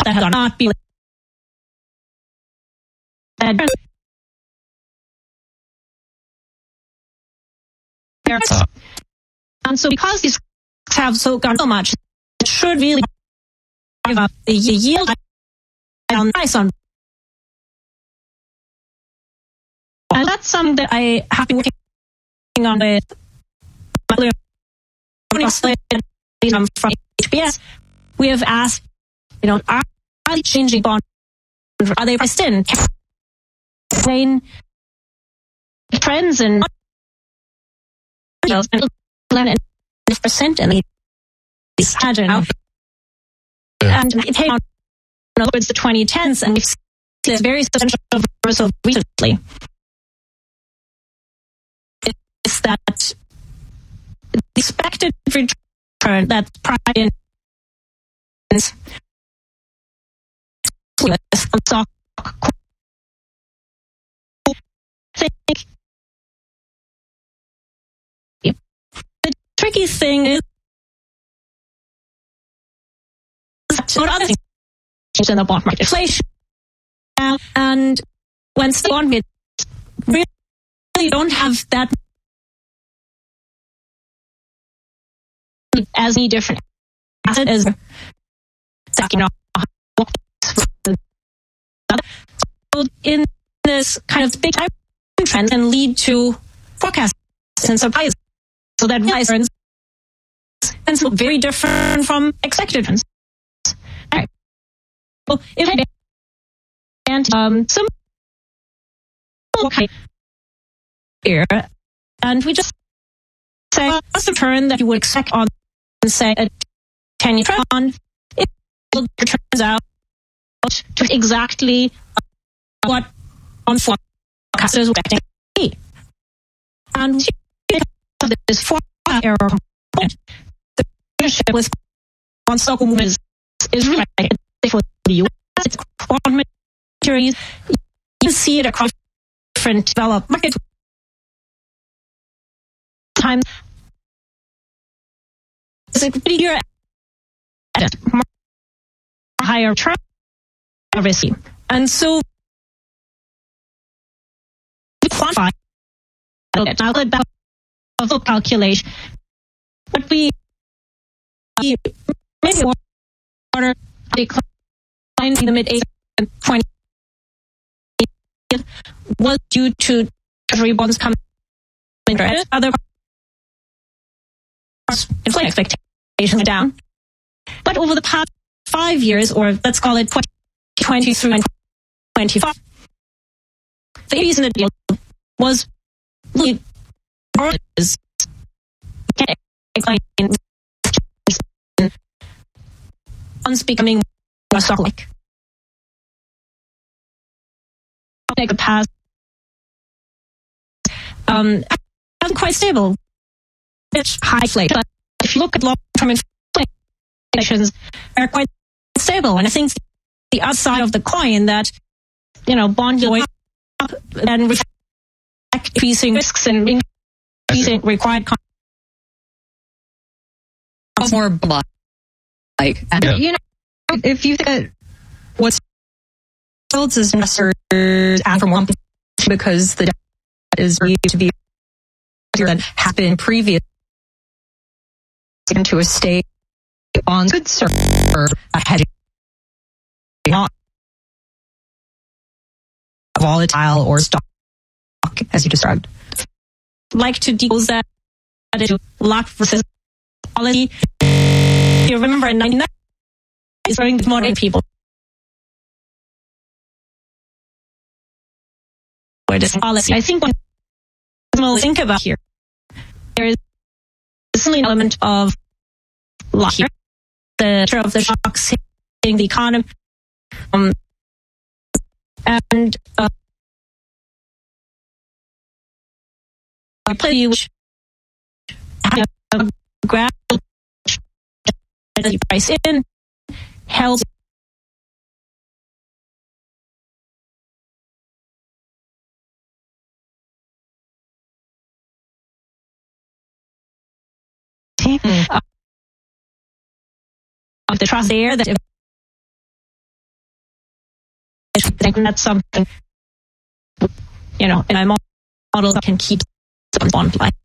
that has not been and so because these have gone so much, it should really drive up the yield on price on. And that's something that I have been working on with from HBS. We have asked, are they changing bonds? Are they priced in? Explain trends and 11% in these pageant. And it came on towards the 2010s, and we've seen this very substantial reversal recently. Is that the expected return that's priced in stock. I think the tricky thing is that what other things in the bond market, inflation, and when the bond market really don't have that as any different asset as in this kind of big time trend can lead to forecasts and surprises, so that returns look very different from expected returns. All right. Well, if I and some here, and we just say what's the return that you would expect on, say, a 10-year bond, it turns out to exactly what on forecasters were expecting to be. And this forecast error component, the relationship with on stock movement is really for the US. It's quantum materials. You see it across different developed markets. Times is a pretty year at higher return, obviously, and so we quantify about a calculation, but we maybe order decline in the mid-80s and 20 was due to treasury bonds coming in other inflation expectations are down. But over the past 5 years, or let's call it 2020 through 2025, the reason the deal was really bonds becoming more stock-like. The past quite stable. It's high inflation. But if you look at long-term inflations, they're quite stable. And I think the other side of the coin that, bond yield up and increasing risks and increasing required more like, if you think that what's built as investors and from one because the debt is believed to be than happened previous into a state bonds could serve a hedging, not volatile or stock as you described. Like to decompose that into luck versus quality. You remember in 1990s during the modern people where this policy. I think when we'll think about here, there is certainly an element of luck here. The nature of the shocks hitting the economy, and play which have a gradual price in helps of the trust there that think that's something, in my model that can keep on play.